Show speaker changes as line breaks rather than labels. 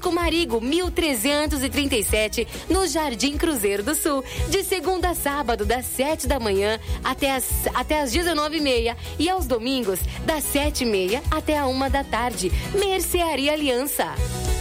Bosco Marigo, 1337, no Jardim Cruzeiro do Sul. De segunda a sábado, das 7 da manhã até as 19h30. E aos domingos, das 7h30 até a 1 da tarde. Mercearia Aliança.